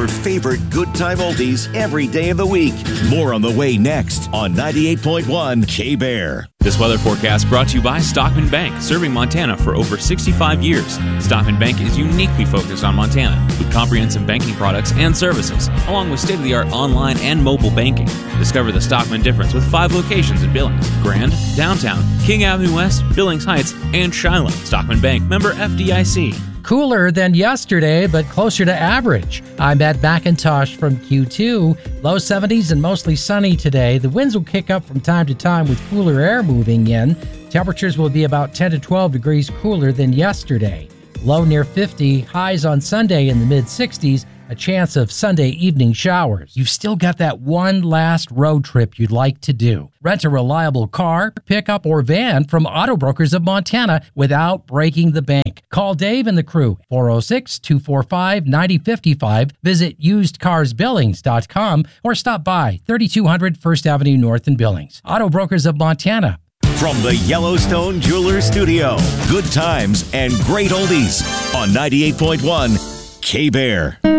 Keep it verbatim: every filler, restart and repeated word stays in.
your favorite good time oldies every day of the week. More on the way next on ninety-eight point one K-Bear. This weather forecast brought to you by Stockman Bank, serving Montana for over sixty-five years. Stockman Bank is uniquely focused on Montana with comprehensive banking products and services, along with state-of-the-art online and mobile banking. Discover the Stockman difference with five locations in Billings: Grand, Downtown, King Avenue West, Billings Heights, and Shiloh. Stockman Bank, member F D I C. Cooler than yesterday, but closer to average. I'm Ed McIntosh from Q two. Low seventies and mostly sunny today. The winds will kick up from time to time with cooler air moving in. Temperatures will be about ten to twelve degrees cooler than yesterday. Low near fifty, highs on Sunday in the mid-sixties, a chance of Sunday evening showers. You've still got that one last road trip you'd like to do. Rent a reliable car, pickup, or van from Auto Brokers of Montana without breaking the bank. Call Dave and the crew, four oh six, two four five, nine oh five five. Visit used cars billings dot com or stop by thirty-two hundred First Avenue North in Billings. Auto Brokers of Montana. From the Yellowstone Jewelers Studio, good times and great oldies on ninety-eight point one K-Bear.